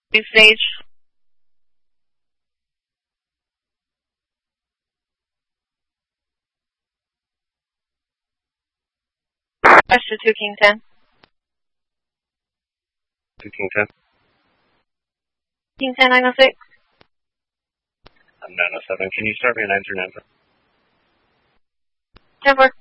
New stage. Pressure 2 King 10. 2 King 10. King 10 906. I'm 907. Can you start me at 939? 10 4.